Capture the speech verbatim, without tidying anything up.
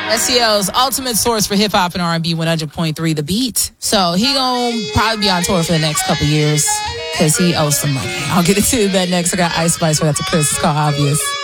S C L's ultimate source for hip hop and R and B, one hundred point three The Beat. So he gonna probably be on tour for the next couple years because he owes some money. I'll get into that next. I got Ice Spice right after Chris. It's called Obvious.